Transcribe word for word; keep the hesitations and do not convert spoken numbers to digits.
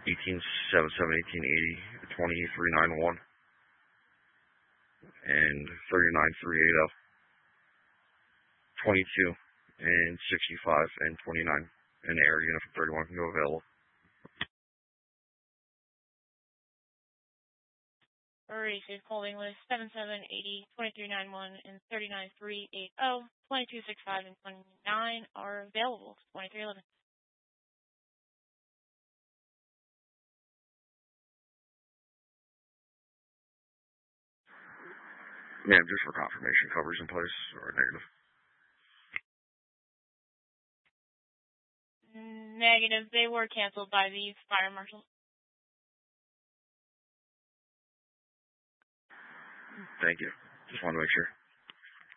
eighteen seventy-seven, eighteen eighty, twenty-three ninety-one, and thirty-nine three eighty, twenty-two, and sixty-five, and twenty-nine. And air unit from thirty-one can go available. Races holding with seven seven eighty, twenty-three ninety-one, and thirty-nine three eighty, twenty-two sixty-five, and twenty-nine are available. twenty-three eleven. Ma'am, just for confirmation, coverage in place or negative? Negative. They were canceled by the fire marshal. Thank you. Just wanted to make sure.